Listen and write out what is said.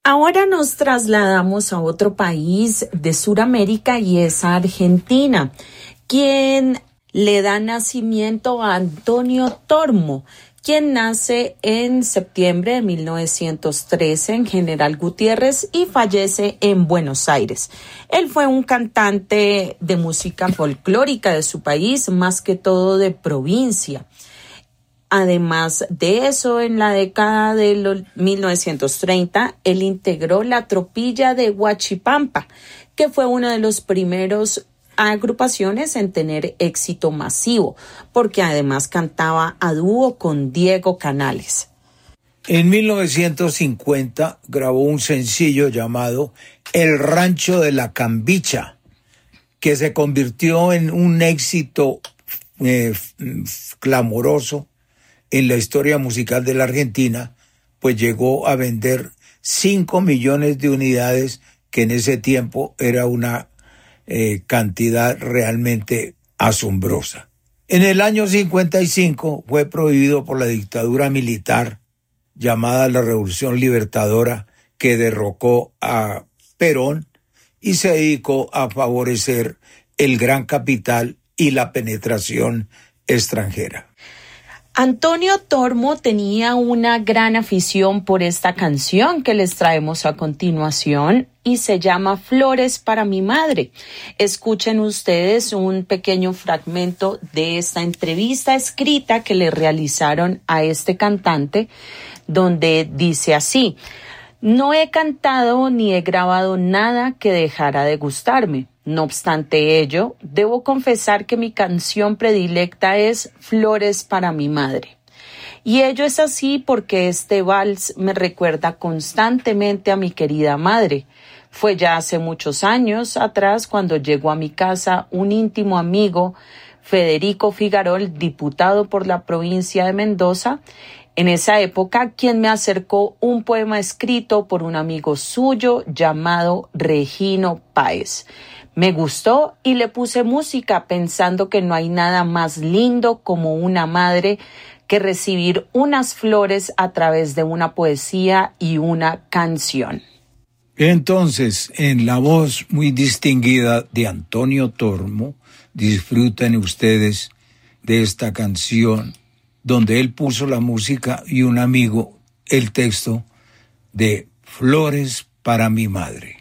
Ahora nos trasladamos a otro país de Sudamérica y es Argentina, quien le da nacimiento a Antonio Tormo, quien nace en septiembre de 1913 en General Gutiérrez y fallece en Buenos Aires. Él fue un cantante de música folclórica de su país, más que todo de provincia. Además de eso, en la década de los 1930, él integró la tropilla de Huachipampa, que fue una de los primeros agrupaciones en tener éxito masivo, porque además cantaba a dúo con Diego Canales. En 1950 grabó un sencillo llamado El Rancho de la Cambicha, que se convirtió en un éxito clamoroso en la historia musical de la Argentina, pues llegó a vender 5 millones de unidades, que en ese tiempo era una cantidad realmente asombrosa. En el año 55 fue prohibido por la dictadura militar llamada la Revolución Libertadora, que derrocó a Perón y se dedicó a favorecer el gran capital y la penetración extranjera. Antonio Tormo tenía una gran afición por esta canción que les traemos a continuación y se llama Flores para mi madre. Escuchen ustedes un pequeño fragmento de esta entrevista escrita que le realizaron a este cantante, donde dice así: no he cantado ni he grabado nada que dejara de gustarme. No obstante ello, debo confesar que mi canción predilecta es Flores para mi madre. Y ello es así porque este vals me recuerda constantemente a mi querida madre. Fue ya hace muchos años atrás cuando llegó a mi casa un íntimo amigo, Federico Figarol, diputado por la provincia de Mendoza, en esa época, quien me acercó un poema escrito por un amigo suyo llamado Regino Páez. Me gustó y le puse música pensando que no hay nada más lindo como una madre que recibir unas flores a través de una poesía y una canción. Entonces, en la voz muy distinguida de Antonio Tormo, disfruten ustedes de esta canción donde él puso la música y un amigo el texto de Flores para mi madre.